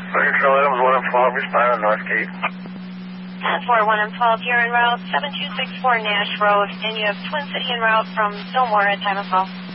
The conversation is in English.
Control Adams, 1 and 12, respond on Northgate. 4-1 and 12, you're en route 7264 Nash Road, and you have Twin City en route from Fillmore at time of call.